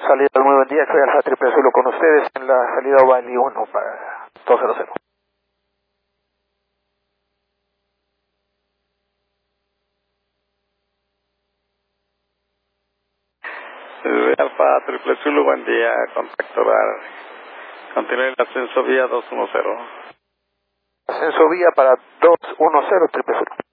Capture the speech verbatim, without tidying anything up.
Salida, muy buen día, soy Alfa Triple Zulu con ustedes en la salida Ovali uno para dos cero cero. Eh, Alfa Triple Zulu, buen día, contacto dar. Continúe el ascenso vía dos uno cero. Ascenso vía para dos uno cero Triple Zulu.